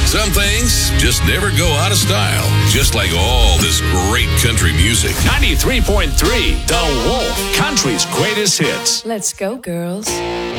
Some things just never go out of style, just like all this great country music. 93.3 The Wolf, country's greatest hits. Let's go, girls.